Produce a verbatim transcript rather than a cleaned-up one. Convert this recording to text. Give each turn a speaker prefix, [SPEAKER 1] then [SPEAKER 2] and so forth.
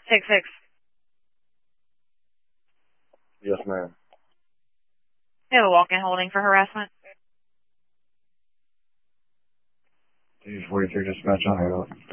[SPEAKER 1] Six six.
[SPEAKER 2] Yes, ma'am.
[SPEAKER 1] You have a walk-in holding for harassment.
[SPEAKER 2] Please wait for dispatch on hold.